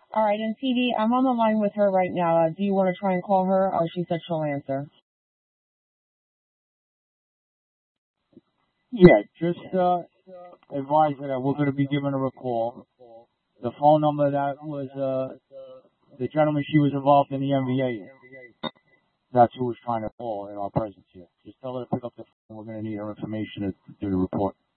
All right, and PD, I'm on the line with her right now. Do you want to try and call her? Or she said she'll answer. Yeah, just advise her that we're going to be giving her a call. The phone number that was the gentleman she was involved in the NBA. That's who was trying to call in our presence here. Just tell her to pick up the phone. We're going to need her information to do the report.